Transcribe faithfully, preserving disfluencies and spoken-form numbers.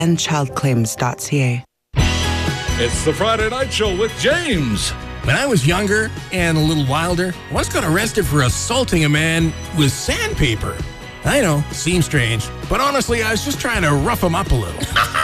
and child claims dot c a. It's the Friday Night Show with James. When I was younger and a little wilder, I once got arrested for assaulting a man with sandpaper. I know, seems strange, but honestly, I was just trying to rough him up a little.